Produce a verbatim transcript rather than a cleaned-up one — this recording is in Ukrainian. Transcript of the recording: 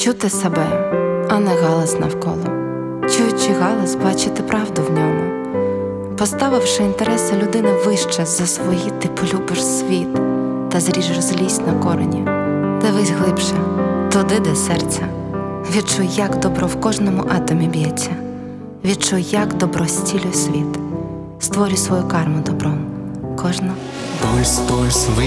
Чути себе, а не галас навколо. Чуючи галас, бачити правду в ньому. Поставивши інтереси людини вище за свої, ти полюбиш світ та зріжеш злість на корені. Дивись глибше, туди, де серце. Відчуй, як добро в кожному атомі б'ється. Відчуй, як добро зцілює світ. Створюй свою карму добром. Кожна. Пульс, пульс,